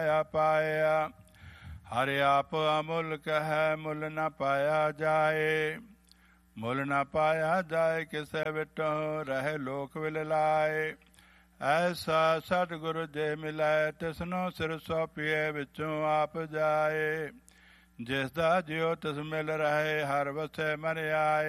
ਪਾਇਆ। ਹਰਿ ਆਪ ਅਮੁੱਲਕ ਹੈ ਮੁੱਲ ਨ ਪਾਇਆ ਜਾਏ। ਮੁੱਲ ਨ ਪਾਇਆ ਜਾਏ ਕਿਸੇ ਵਿਟੋ ਰਹਿ ਲੋਕ ਵਿਲ ਲਾਏ। ਐਸਾ ਸਤਿਗੁਰੂ ਜੇ ਮਿਲੈ ਤਿਸਨੂੰ ਸਿਰ ਸੌਂਪੀਏ ਵਿੱਚੋਂ ਆਪ ਜਾਏ। ਜਿਸ ਦਾ ਜਿਉ ਤਿਸ ਮਿਲ ਰਹੇ ਹਰ ਵਸੈ ਮਨ ਆਏ।